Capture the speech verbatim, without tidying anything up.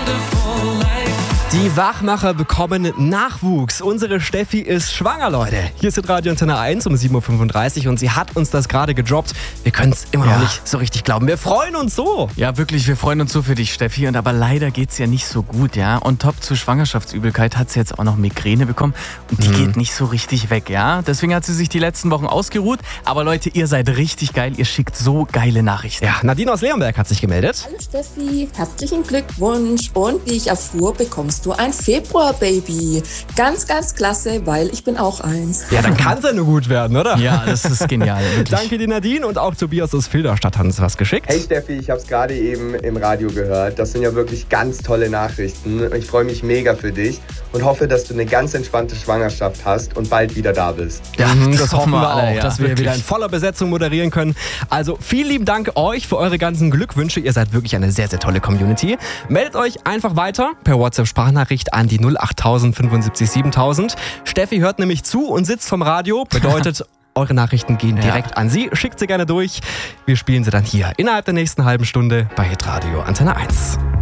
Die Wachmacher bekommen Nachwuchs. Unsere Steffi ist schwanger, Leute. Hier ist Radio Antenne eins um sieben Uhr fünfunddreißig und sie hat uns das gerade gedroppt. Wir können es immer ja. noch nicht so richtig glauben. Wir freuen uns so. Ja, wirklich, wir freuen uns so für dich, Steffi. Und aber leider geht's ja nicht so gut, ja. Und top zu Schwangerschaftsübelkeit hat sie jetzt auch noch Migräne bekommen. Und die mhm. geht nicht so richtig weg, ja. Deswegen hat sie sich die letzten Wochen ausgeruht. Aber Leute, ihr seid richtig geil. Ihr schickt so geile Nachrichten. Ja, Nadine aus Leonberg hat sich gemeldet. Hallo Steffi, herzlichen Glückwunsch. Und wie ich erfuhr, bekommst du ein Februar-Baby. Ganz, ganz klasse, weil ich bin auch eins. Ja, dann kann es ja nur gut werden, oder? Ja, das ist genial. Wirklich. Danke dir, Nadine. Und auch Tobias aus Filderstadt hat uns was geschickt. Hey Steffi, ich habe es gerade eben im Radio gehört. Das sind ja wirklich ganz tolle Nachrichten. Ich freue mich mega für dich und hoffe, dass du eine ganz entspannte Schwangerschaft hast und bald wieder da bist. Ja, das, das hoffen wir alle, auch, ja, dass wir wirklich. wieder in voller Besetzung moderieren können. Also vielen lieben Dank euch für eure ganzen Glückwünsche. Ihr seid wirklich eine sehr, sehr tolle Community. Meldet euch einfach weiter per WhatsApp-Sprachnachricht an die null acht tausend fünfundsiebzig siebentausend. Steffi hört nämlich zu und sitzt vom Radio. Bedeutet, eure Nachrichten gehen direkt ja. an sie. Schickt sie gerne durch. Wir spielen sie dann hier innerhalb der nächsten halben Stunde bei Hitradio Antenne eins.